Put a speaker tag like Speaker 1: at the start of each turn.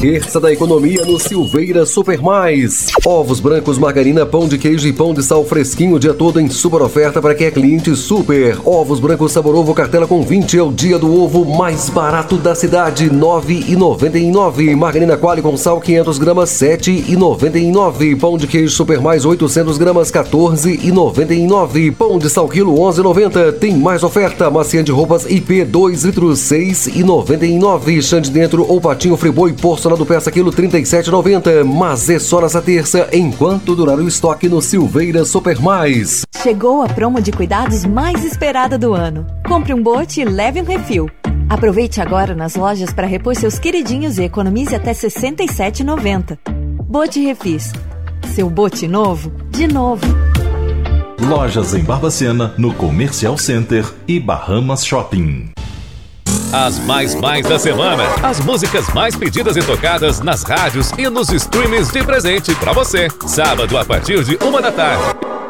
Speaker 1: Terça da economia no Silveira Super Mais. Ovos brancos, margarina, pão de queijo e pão de sal fresquinho o dia todo em super oferta para quem é cliente super. Ovos brancos sabor ovo cartela com 20 é o dia do ovo mais barato da cidade, R$ 9,99. Margarina Qualy com sal 500 gramas, R$ 7,99. Pão de queijo Super Mais 800 gramas, R$ 14,99. Pão de sal quilo, R$ 11,90. Tem mais oferta. Macia de roupas IP 2 litros, R$ 6,99. Chã de dentro ou patinho Friboi porcelanato peça quilo, R$ 37,90. Mas é só nessa terça, enquanto durar o estoque no Silveira Super Mais.
Speaker 2: Chegou a promo de cuidados mais esperada do ano. Compre um bote e leve um refil. Aproveite agora nas lojas para repor seus queridinhos e economize até R$ 67,90. Bote Refis. Seu bote novo, de novo.
Speaker 3: Lojas em Barbacena, no Comercial Center e Bahamas Shopping.
Speaker 4: As mais da semana. As músicas mais pedidas e tocadas nas rádios e nos streamings de presente pra você. Sábado a partir de 1 da tarde.